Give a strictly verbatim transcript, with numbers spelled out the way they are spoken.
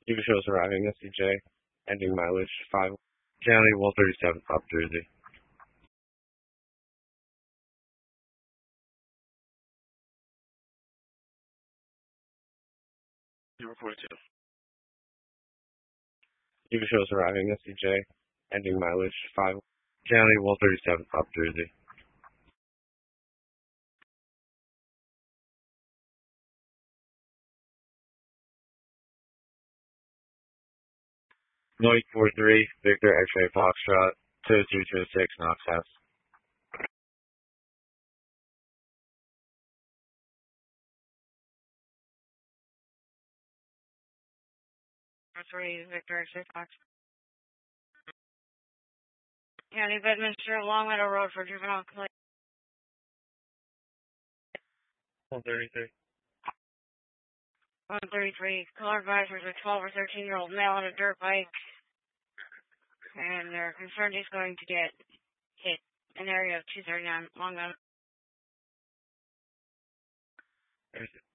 Two shows arriving, S C J, ending mileage five, County one thirty-seven, South Jersey. Zero forty-two. Two shows arriving, S C J, ending mileage five, County one thirty-seven, South Jersey. Noise four three, Victor X-ray Foxtrot, two two two six, Knox House. three, Victor X-ray Fox. County Bedminster, Long Meadow Road for juvenile complaint. one thirty-three. one thirty-three, caller advisors a twelve or thirteen year old male on a dirt bike, and they're concerned he's going to get hit in the area of two thirty-nine Long Meadow.